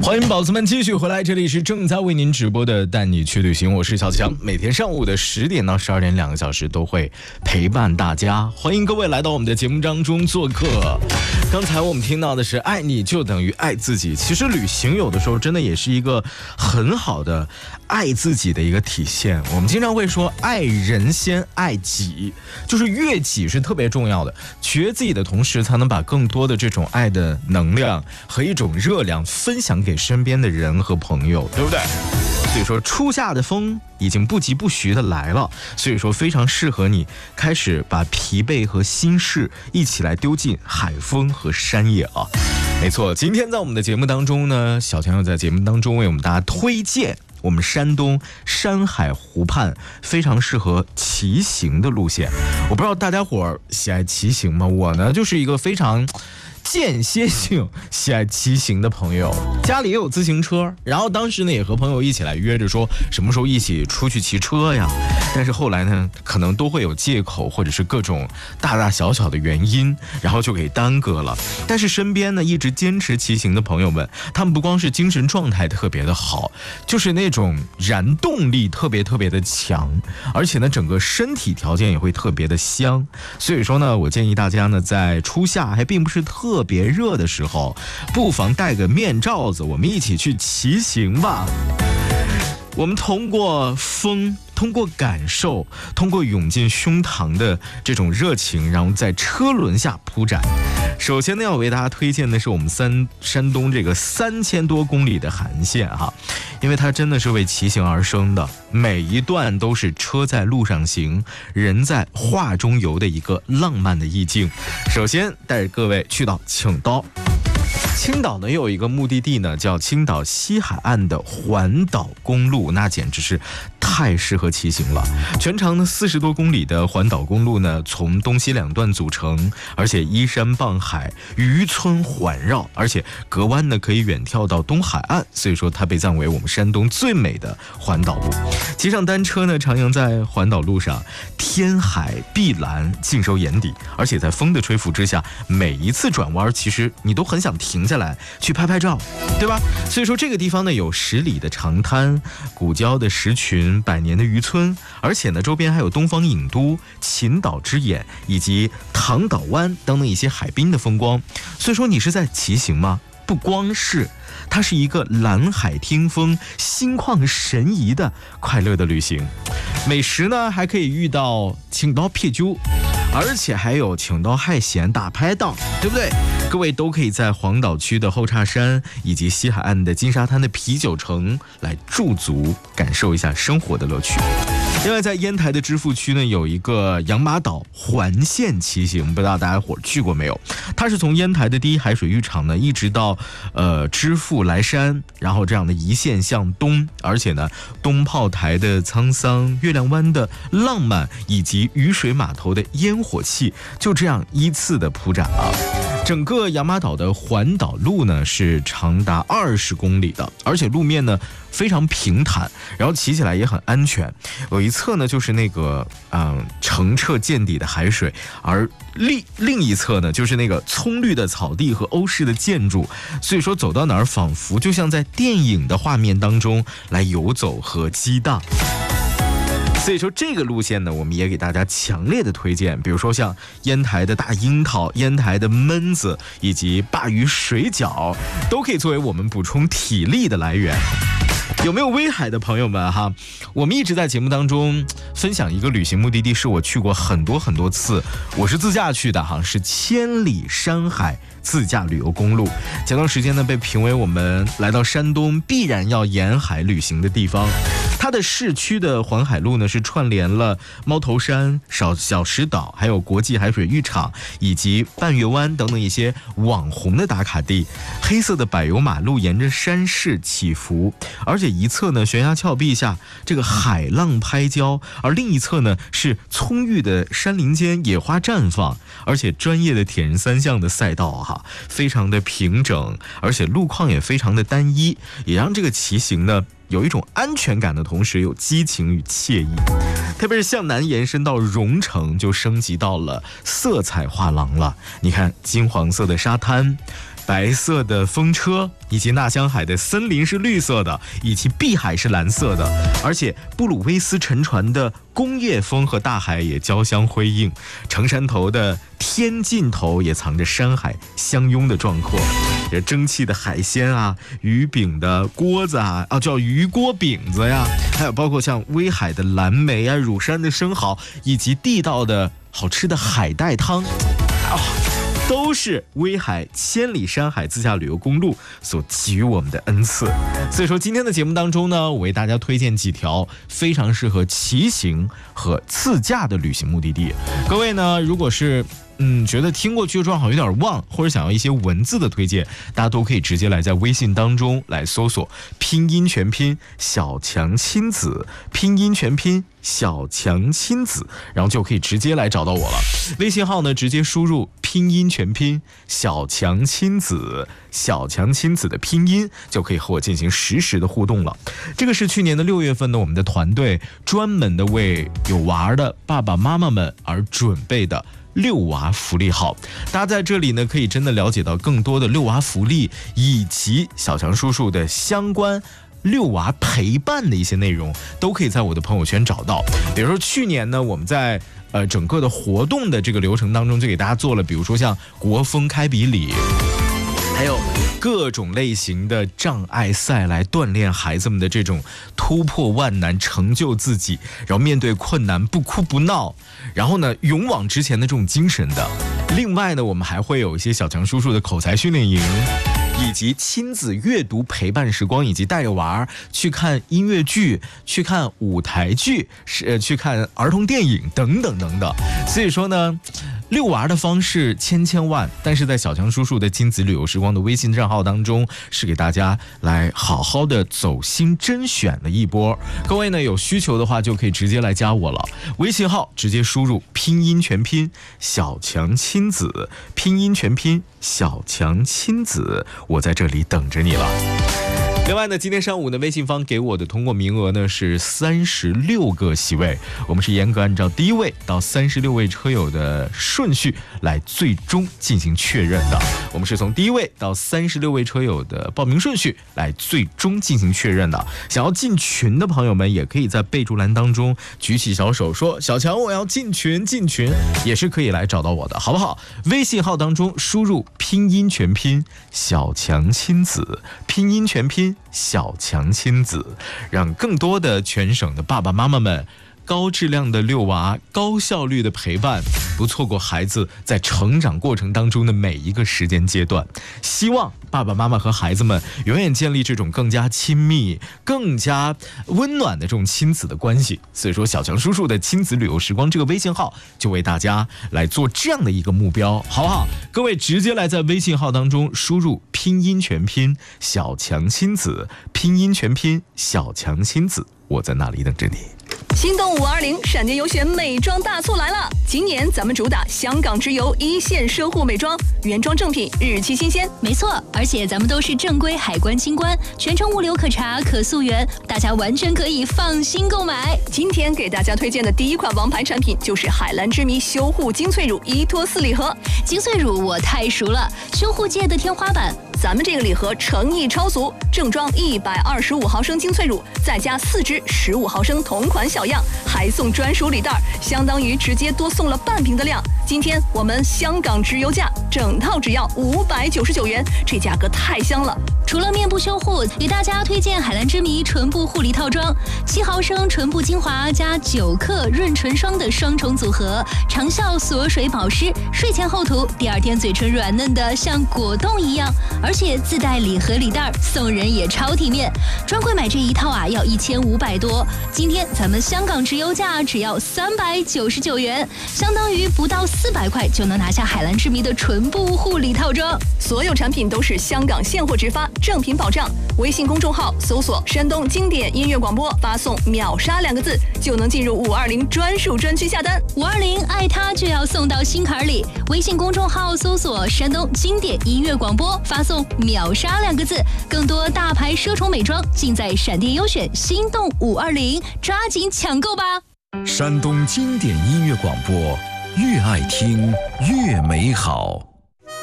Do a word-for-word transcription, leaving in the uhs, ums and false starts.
欢迎宝子们继续回来，这里是正在为您直播的带你去旅行，我是小强，每天上午的十点到十二点两个小时都会陪伴大家，欢迎各位来到我们的节目当中做客。刚才我们听到的是爱你就等于爱自己，其实旅行有的时候真的也是一个很好的爱自己的一个体现。我们经常会说爱人先爱己，就是悦己是特别重要的，取悦自己的同时才能把更多的这种爱的能量和一种热量分享给身边的人和朋友，对不对？所以说初夏的风已经不疾不徐的来了，所以说非常适合你开始把疲惫和心事一起来丢进海风和山野啊。没错，今天在我们的节目当中呢，小强又在节目当中为我们大家推荐我们山东山海湖畔非常适合骑行的路线。我不知道大家伙喜爱骑行吗？我呢就是一个非常间歇性喜爱骑行的朋友，家里也有自行车，然后当时呢也和朋友一起来约着说什么时候一起出去骑车呀，但是后来呢可能都会有借口或者是各种大大小小的原因，然后就给耽搁了。但是身边呢一直坚持骑行的朋友们，他们不光是精神状态特别的好，就是那种燃动力特别特别的强，而且呢整个身体条件也会特别的香。所以说呢我建议大家呢在初夏还并不是特别热的时候，不妨戴个面罩子，我们一起去骑行吧。我们通过风，通过感受，通过涌进胸膛的这种热情，然后在车轮下铺展。首先呢要为大家推荐的是我们三山东这个三千多公里的韩线哈，因为它真的是为骑行而生的，每一段都是车在路上行，人在画中游的一个浪漫的意境。首先带着各位去到青岛，青岛呢有一个目的地呢叫青岛西海岸的环岛公路，那简直是太适合骑行了。全长呢四十多公里的环岛公路呢，从东西两段组成，而且依山傍海，渔村环绕，而且隔湾呢可以远眺到东海岸，所以说它被赞为我们山东最美的环岛路。骑上单车呢，徜徉在环岛路上，天海碧蓝尽收眼底，而且在风的吹拂之下，每一次转弯其实你都很想停下来去拍拍照，对吧？所以说这个地方呢有十里的长滩，古郊的石群，百年的渔村，而且呢周边还有东方影都、秦岛之眼以及唐岛湾等等一些海滨的风光。所以说你是在骑行吗？不光是，它是一个蓝海听风、心旷神怡的快乐的旅行。美食呢还可以遇到青岛啤酒，而且还有青岛海鲜大排档，对不对？各位都可以在黄岛区的后叉山以及西海岸的金沙滩的啤酒城来驻足，感受一下生活的乐趣。另外在烟台的支付区呢有一个养马岛环线骑行，不知道大家伙去过没有？它是从烟台的第一海水浴场呢一直到呃支付来山，然后这样的一线向东，而且呢东炮台的沧桑，月亮湾的浪漫，以及雨水码头的烟火气，就这样依次的铺展了。整个养马岛的环岛路呢是长达二十公里的，而且路面呢非常平坦，然后骑起来也很安全。有一侧呢就是那个嗯澄澈见底的海水，而另另一侧呢就是那个葱绿的草地和欧式的建筑，所以说走到哪儿仿佛就像在电影的画面当中来游走和激荡。所以说这个路线呢我们也给大家强烈的推荐，比如说像烟台的大樱桃、烟台的焖子以及鲅鱼水饺，都可以作为我们补充体力的来源。有没有威海的朋友们哈？我们一直在节目当中分享一个旅行目的地，是我去过很多很多次，我是自驾去的哈，是千里山海自驾旅游公路。前段时间呢被评为我们来到山东必然要沿海旅行的地方。它的市区的环海路呢是串联了猫头山、小小石岛，还有国际海水浴场以及半月湾等等一些网红的打卡地。黑色的柏油马路沿着山势起伏，而且一侧呢悬崖峭壁下这个海浪拍礁，而另一侧呢是葱郁的山林间野花绽放，而且专业的铁人三项的赛道哈，非常的平整，而且路况也非常的单一，也让这个骑行呢有一种安全感的同时有激情与惬意。特别是向南延伸到蓉城，就升级到了色彩画廊了。你看金黄色的沙滩， 白色的风车，以及纳香海的森林是绿色的，以及碧海是蓝色的，而且布鲁威斯沉船的工业风和大海也交相辉映，成山头的天尽头也藏着山海相拥的壮阔，这蒸汽的海鲜啊，鱼饼的锅子啊，啊叫鱼锅饼子呀，还有包括像威海的蓝莓啊，乳山的生蚝，以及地道的好吃的海带汤啊，都是威海千里山海自驾旅游公路所给予我们的恩赐。所以说今天的节目当中呢，我为大家推荐几条非常适合骑行和自驾的旅行目的地。各位呢，如果是嗯，觉得听过去正好有点忘，或者想要一些文字的推荐，大家都可以直接来在微信当中来搜索拼音全拼小强亲子，拼音全拼小强亲子，然后就可以直接来找到我了。微信号呢，直接输入拼音全拼小强亲子，小强亲子的拼音就可以和我进行实时的互动了。这个是去年的六月份呢，我们的团队专门的为有娃的爸爸妈妈们而准备的六娃福利号，大家在这里呢可以真的了解到更多的六娃福利，以及小强叔叔的相关六娃陪伴的一些内容，都可以在我的朋友圈找到。比如说去年呢，我们在呃整个的活动的这个流程当中，就给大家做了，比如说像国风开笔礼，还有各种类型的障碍赛，来锻炼孩子们的这种突破万难、成就自己，然后面对困难不哭不闹，然后呢勇往直前的这种精神的。另外呢，我们还会有一些小强叔叔的口才训练营，以及亲子阅读陪伴时光，以及带着娃去看音乐剧、去看舞台剧、是去看儿童电影等等等等。所以说呢，遛娃的方式千千万，但是在小强叔叔的亲子旅游时光的微信账号当中，是给大家来好好的走心甄选了一波。各位呢有需求的话，就可以直接来加我了，微信号直接输入拼音全拼小强亲子，拼音全拼小强亲子，我在这里等着你了。另外呢，今天上午呢，微信方给我的通过名额呢是三十六个席位，我们是严格按照第一位到三十六位车友的顺序来最终进行确认的。我们是从第一位到三十六位车友的报名顺序来最终进行确认的。想要进群的朋友们，也可以在备注栏当中举起小手说小强我要进群，进群也是可以来找到我的，好不好？微信号当中输入拼音全拼小强亲子，拼音全拼小强亲子，让更多的全省的爸爸妈妈们高质量的遛娃，高效率的陪伴，不错过孩子在成长过程当中的每一个时间阶段。希望爸爸妈妈和孩子们永远建立这种更加亲密、更加温暖的这种亲子的关系。所以说，小强叔叔的亲子旅游时光这个微信号就为大家来做这样的一个目标，好不好？各位直接来在微信号当中输入拼音全拼小强亲子，拼音全拼小强亲子，我在那里等着你。 心动五二零闪电优选美妆大促来了！今年咱们主打香港直邮一线奢护美妆，原装正品，日期新鲜。 没错，而且咱们都是正规海关清关，全程物流可查可溯源，大家完全可以放心购买。 今天给大家推荐的第一款王牌产品就是海蓝之谜修护精粹乳一托四礼盒。 精粹乳我太熟了，修护界的天花板。 咱们这个礼盒诚意超俗，正装一百二十五毫升精粹乳，再加四支十五毫升同款小样，还送专属礼袋，相当于直接多送了半瓶的量。今天我们香港直邮价，整套只要五百九十九元，这价格太香了。 除了面部修护，给大家推荐海蓝之谜唇部护理套装，七毫升唇部精华加九克润唇霜的双重组合，长效锁水保湿，睡前后涂，第二天嘴唇软嫩的像果冻一样，而且自带礼盒礼袋，送人也超体面。专柜买这一套啊要一千五百多，今天咱们香港直邮价只要三百九十九元，相当于不到四百块就能拿下海蓝之谜的唇部护理套装。 所有产品都是香港现货直发，正品保障。微信公众号搜索山东经典音乐广播，发送秒杀两个字就能进入五二零专属专区下单。 五二零爱它就要送到心坎里，微信公众号搜索山东经典音乐广播，发送秒杀两个字，更多大牌奢宠美妆尽在闪电优选心动五二零，抓紧抢购吧！ 山东经典音乐广播，越爱听越美好。